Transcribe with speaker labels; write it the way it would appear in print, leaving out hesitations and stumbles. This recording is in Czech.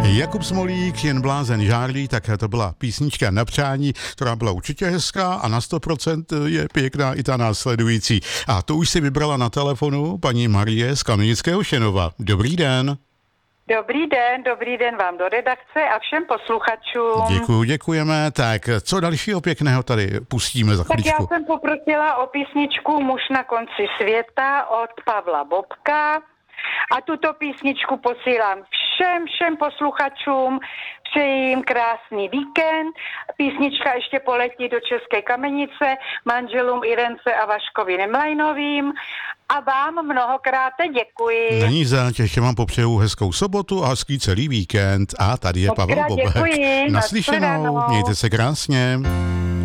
Speaker 1: Jakub Smolík, Jen blázen žárlí, tak to byla písnička na přání, která byla určitě hezká a na 100% je pěkná i ta následující. A to už si vybrala na telefonu paní Marie z Kamenického Šenova. Dobrý den.
Speaker 2: Dobrý den vám do redakce a všem posluchačům.
Speaker 1: Děkujeme. Tak, co dalšího pěkného tady pustíme za chvíličku?
Speaker 2: Tak já jsem poprosila o písničku Muž na konci světa od Pavla Bobka. A tuto písničku posílám všem posluchačům, přeji jim krásný víkend. Písnička ještě poletí do České Kamenice, manželům Irence a Vaškovi Nemlajnovým a vám mnohokrát děkuji.
Speaker 1: Není zač, ještě vám popřeju hezkou sobotu a hezký celý víkend. A tady je Pavel Bobek.
Speaker 2: Děkuji.
Speaker 1: Naslyšenou, mějte se krásně.